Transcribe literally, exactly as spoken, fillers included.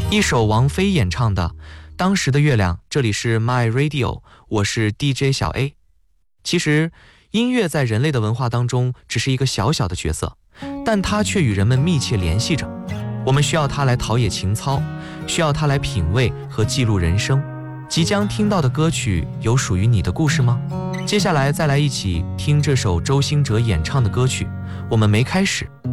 一首王菲演唱的《当时的月亮》，这里是 My Radio， 我是 D J 小 A。 其实音乐在人类的文化当中只是一个小小的角色，但它却与人们密切联系着。我们需要它来陶冶情操，需要它来品味和记录人生。即将听到的歌曲有属于你的故事吗？接下来再来一起听这首周兴哲演唱的歌曲，我们没开始